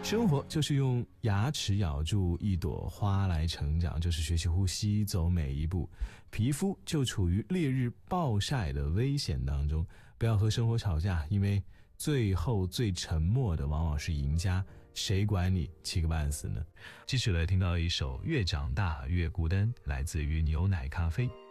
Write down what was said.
生活就是用牙齿咬住一朵花来成长，就是学习呼吸，走每一步。皮肤就处于烈日暴晒的危险当中，不要和生活吵架，因为最后最沉默的往往是赢家，谁管你气个半死呢？继续来听到一首越长大越孤单，来自于牛奶咖啡。